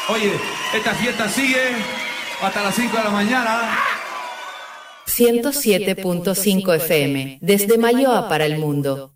Oye, esta fiesta sigue hasta las 5 de la mañana. 107.5 FM, desde Mayoa para el mundo.